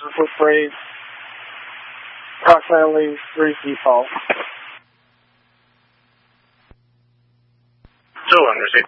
with Braves. Approximately 3 feet tall. 2 under 6.